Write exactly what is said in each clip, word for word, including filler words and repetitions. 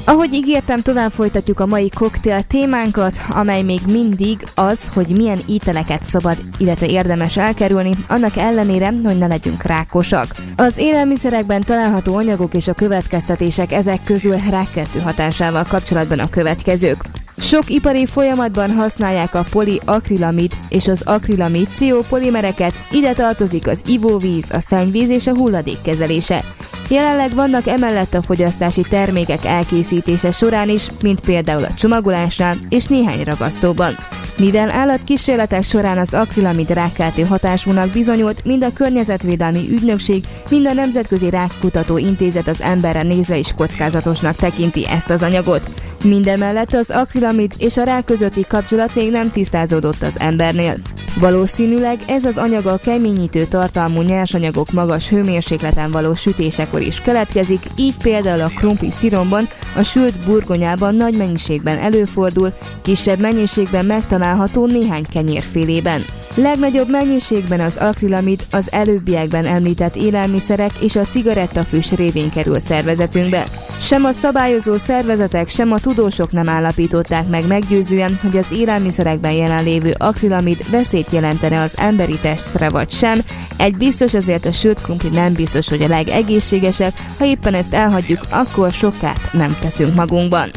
Ahogy ígértem, tovább folytatjuk a mai koktél témánkat, amely még mindig az, hogy milyen ételeket szabad, illetve érdemes elkerülni, annak ellenére, hogy ne legyünk rákosak. Az élelmiszerekben található anyagok és a következtetések ezek közül rákkeltő hatásával kapcsolatban a következők. Sok ipari folyamatban használják a poliakrilamid és az akrilamid C O polimereket, ide tartozik az ivóvíz, a szennyvíz és a hulladék kezelése. Jelenleg vannak emellett a fogyasztási termékek elkészítése során is, mint például a csomagolásnál és néhány ragasztóban. Mivel állatkísérletek során az akrilamid rákkeltő hatásúnak bizonyult, mind a Környezetvédelmi Ügynökség, mind a Nemzetközi Rákkutató Intézet az emberre nézve is kockázatosnak tekinti ezt az anyagot. Mindemellett az akrilamid és a rák közötti kapcsolat még nem tisztázódott az embernél. Valószínűleg ez az anyag a keményítő tartalmú nyersanyagok magas hőmérsékleten való sütésekor is keletkezik, így például a krumpli sziromban, a sült burgonyában nagy mennyiségben előfordul, kisebb mennyiségben megtalálható néhány kenyérfélében. Legnagyobb mennyiségben az akrilamid az előbbiekben említett élelmiszerek és a cigarettafüst révén kerül szervezetünkbe. Sem a szabályozó szervezetek, sem a tudósok nem állapították meg meggyőzően, hogy az élelmiszerekben jelenlévő akrilamid veszélyt jelentene az emberi testre vagy sem. Egy biztos, azért a sült krumpli nem biztos, hogy a legegészségesebb, ha éppen ezt elhagyjuk, akkor sok kárt nem teszünk magunkban.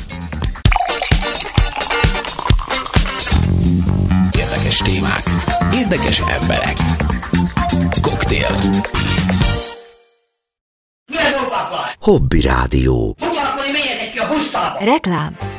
Érdekes témák, érdekes emberek. Koktél. Hobby Rádió. Foglalkozni, menjetek ki a busztába! Reklám.